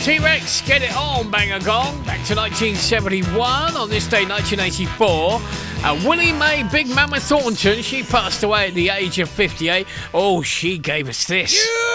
T-Rex, Get It On, Bang a Gong. Back to 1971. On this day, 1984. Willie Mae Big Mama Thornton, she passed away at the age of 58. Oh, she gave us this. Yeah!